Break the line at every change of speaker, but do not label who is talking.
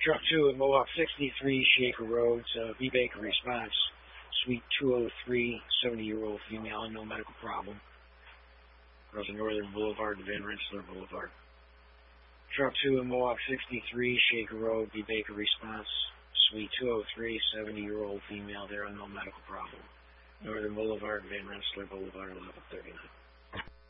Truck 2 at Mohawk 63, Shaker Road, B. Baker response. Suite 203, 70-year-old female, no medical problem. Crossing Northern Boulevard to Van Rensselaer Boulevard. Truck 2 at Mohawk 63, Shaker Road, B. Baker response. Suite 203, 70-year-old female, there are no medical problem. Northern Boulevard, Van Rensselaer Boulevard, 1139.